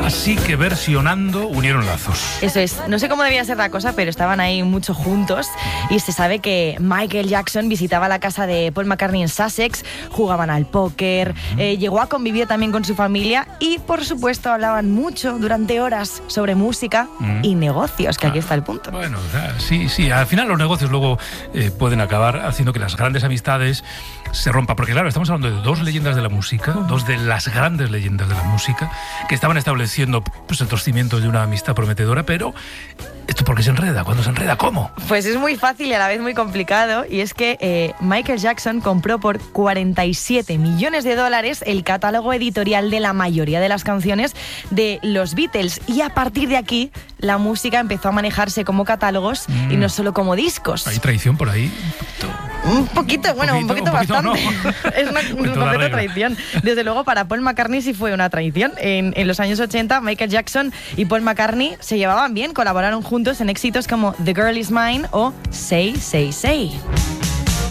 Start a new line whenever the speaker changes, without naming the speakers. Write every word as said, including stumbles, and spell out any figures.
Así que versionando unieron lazos.
Eso es, no sé cómo debía ser la cosa, pero estaban ahí mucho juntos y se sabe que Michael Jackson visitaba la casa de Paul McCartney en Sussex, jugaban al póker, uh-huh. eh, llegó a convivir también con su familia y por supuesto hablaban mucho durante horas sobre música uh-huh. y negocios, que ah, aquí está el punto.
Bueno, o sea, sí, sí, al final los negocios luego eh, pueden acabar haciendo que las grandes amistades se rompan, porque claro, estamos hablando de dos leyendas de la música, uh-huh. dos de las grandes leyendas de la música, que estaban estableciendo pues, los cimientos de una amistad prometedora, pero ¿esto por qué se enreda? ¿Cuándo se enreda? ¿Cómo?
Pues es muy fácil y a la vez muy complicado, y es que eh, Michael Jackson compró por cuarenta y siete millones de dólares el catálogo editorial de la mayoría de las canciones de los Beatles, y a partir de aquí la música empezó a manejarse como catálogos mm. y no solo como discos.
¿Hay traición por ahí?
Un poquito, bueno, un poquito, un poquito, un poquito bastante. No. Es una, una completa traición. Desde luego, para Paul McCartney sí fue una traición. En, en los años ochenta, Michael Jackson y Paul McCartney se llevaban bien, colaboraron juntos en éxitos como The Girl Is Mine o Say, Say, Say.